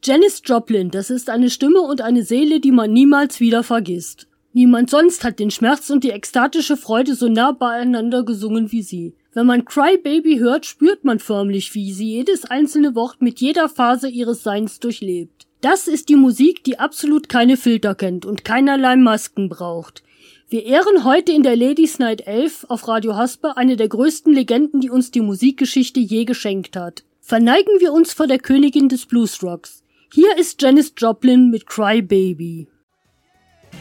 Janis Joplin, das ist eine Stimme und eine Seele, die man niemals wieder vergisst. Niemand sonst hat den Schmerz und die ekstatische Freude so nah beieinander gesungen wie sie. Wenn man Cry Baby hört, spürt man förmlich, wie sie jedes einzelne Wort mit jeder Phase ihres Seins durchlebt. Das ist die Musik, die absolut keine Filter kennt und keinerlei Masken braucht. Wir ehren heute in der Ladies Night 11 auf Radio Haspe eine der größten Legenden, die uns die Musikgeschichte je geschenkt hat. Verneigen wir uns vor der Königin des Bluesrocks. Hier ist Janis Joplin mit Cry Baby.